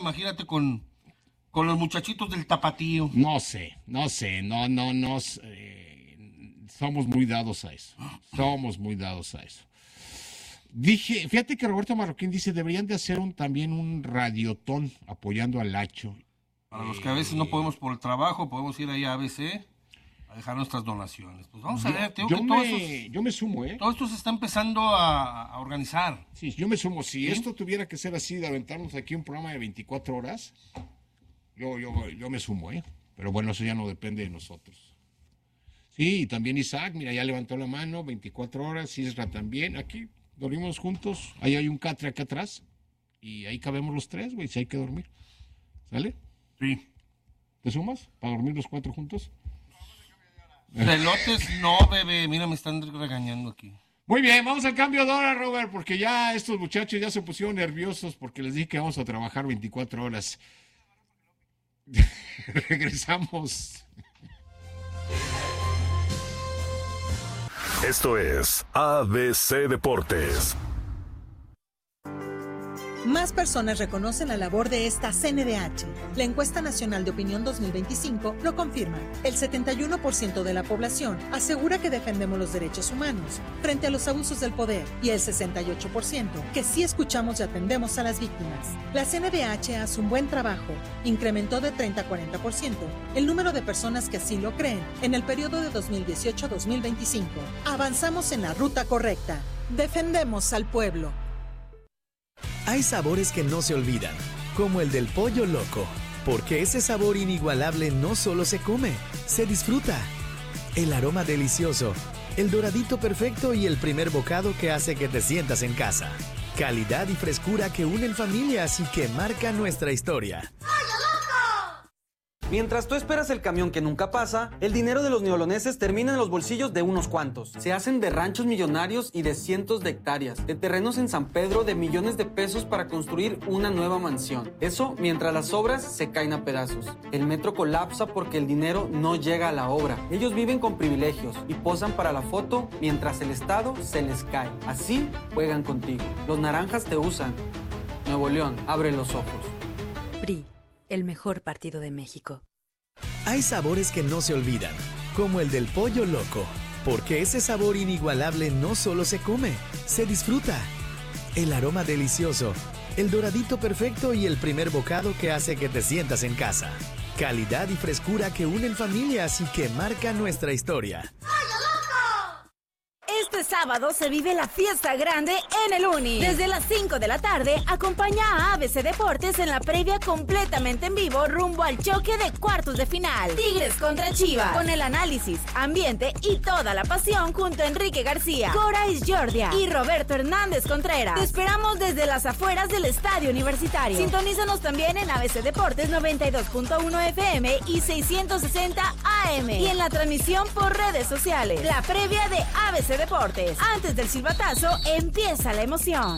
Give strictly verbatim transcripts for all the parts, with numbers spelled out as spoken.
Imagínate con, con los muchachitos del Tapatío. No sé, no sé, no, no, no. Eh, somos muy dados a eso. Somos muy dados a eso. Dije, fíjate que Roberto Marroquín dice, deberían de hacer un también un radiotón apoyando al Lacho. Para los que a veces no podemos por el trabajo, podemos ir ahí a A B C a dejar nuestras donaciones. Pues vamos yo, a ver, tengo yo que me, todo esto, yo me sumo, ¿eh? todo esto se está empezando a, a organizar. Sí, yo me sumo. Si ¿Sí? esto tuviera que ser así, de aventarnos aquí un programa de veinticuatro horas, yo, yo, yo me sumo, ¿eh? Pero bueno, eso ya no depende de nosotros. Sí, y también Isaac, mira, ya levantó la mano, veinticuatro horas, Isra también, aquí dormimos juntos, ahí hay un catre acá atrás, y ahí cabemos los tres, güey, si hay que dormir. ¿Sale? Sí. ¿Te sumas para dormir los cuatro juntos? Pelotes no, bebé, mira, me están regañando aquí. Muy bien, vamos al cambio de hora, Robert, porque ya estos muchachos ya se pusieron nerviosos porque les dije que vamos a trabajar veinticuatro horas. Regresamos. Esto es A B C Deportes. Más personas reconocen la labor de esta C N D H. La encuesta nacional de opinión dos mil veinticinco lo confirma. El setenta y uno por ciento de la población asegura que defendemos los derechos humanos frente a los abusos del poder y el sesenta y ocho por ciento que sí escuchamos y atendemos a las víctimas. La C N D H hace un buen trabajo. Incrementó de treinta a cuarenta por ciento el número de personas que así lo creen en el periodo de dos mil dieciocho a dos mil veinticinco. Avanzamos en la ruta correcta. Defendemos al pueblo. Hay sabores que no se olvidan, como el del pollo loco, porque ese sabor inigualable no solo se come, se disfruta. El aroma delicioso, el doradito perfecto y el primer bocado que hace que te sientas en casa. Calidad y frescura que unen familias y que marcan nuestra historia. Mientras tú esperas el camión que nunca pasa, el dinero de los neoloneses termina en los bolsillos de unos cuantos. Se hacen de ranchos millonarios y de cientos de hectáreas, de terrenos en San Pedro de millones de pesos para construir una nueva mansión. Eso mientras las obras se caen a pedazos. El metro colapsa porque el dinero no llega a la obra. Ellos viven con privilegios y posan para la foto mientras el Estado se les cae. Así juegan contigo. Los naranjas te usan. Nuevo León, abre los ojos. P R I, el mejor partido de México. Hay sabores que no se olvidan, como el del pollo loco, porque ese sabor inigualable no solo se come, se disfruta. El aroma delicioso, el doradito perfecto y el primer bocado que hace que te sientas en casa. Calidad y frescura que unen familias y que marcan nuestra historia. Este sábado se vive la fiesta grande en el Uni. Desde las cinco de la tarde, acompaña a A B C Deportes en la previa completamente en vivo rumbo al choque de cuartos de final. Tigres contra Chivas. Con el análisis, ambiente y toda la pasión junto a Enrique García, Cora Isjordia y Roberto Hernández Contreras. Te esperamos desde las afueras del Estadio Universitario. Sintonízanos también en A B C Deportes noventa y dos punto uno F M y seiscientos sesenta A M. Y en la transmisión por redes sociales. La previa de A B C Deportes. Antes del silbatazo, empieza la emoción.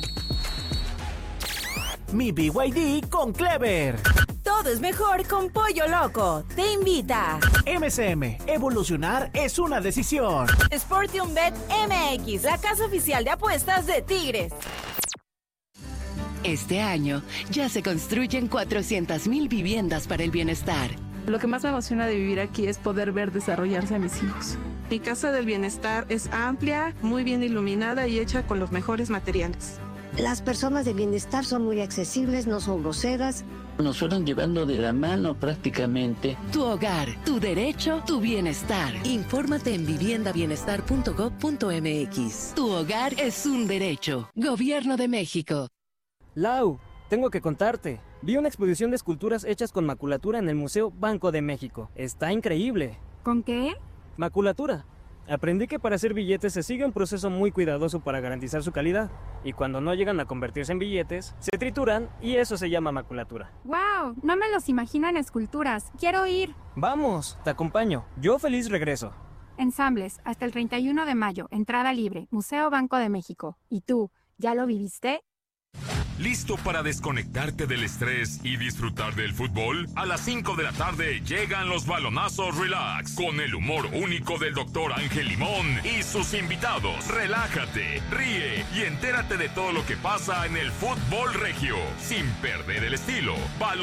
Mi B Y D con Clever. Todo es mejor con Pollo Loco. Te invita. M C M. Evolucionar es una decisión. Sportium Bet M X, la casa oficial de apuestas de Tigres. Este año ya se construyen cuatrocientas mil viviendas para el bienestar. Lo que más me emociona de vivir aquí es poder ver desarrollarse a mis hijos. Mi casa del bienestar es amplia, muy bien iluminada y hecha con los mejores materiales. Las personas de bienestar son muy accesibles, no son groseras. Nos fueron llevando de la mano prácticamente. Tu hogar, tu derecho, tu bienestar. Infórmate en vivienda bienestar punto gob punto m x. Tu hogar es un derecho. Gobierno de México. Lau, tengo que contarte. Vi una exposición de esculturas hechas con maculatura en el Museo Banco de México. Está increíble. ¿Con qué? Maculatura. Aprendí que para hacer billetes se sigue un proceso muy cuidadoso para garantizar su calidad. Y cuando no llegan a convertirse en billetes, se trituran y eso se llama maculatura. ¡Wow! No me los imagino en esculturas. quiero ir. Vamos, te acompaño. Yo feliz regreso. Ensambles, hasta el treinta y uno de mayo, entrada libre, Museo Banco de México. ¿Y tú, ya lo viviste? ¿Listo para desconectarte del estrés y disfrutar del fútbol? A las cinco de la tarde llegan los balonazos relax con el humor único del doctor Ángel Limón y sus invitados. Relájate, ríe y entérate de todo lo que pasa en el fútbol regio sin perder el estilo.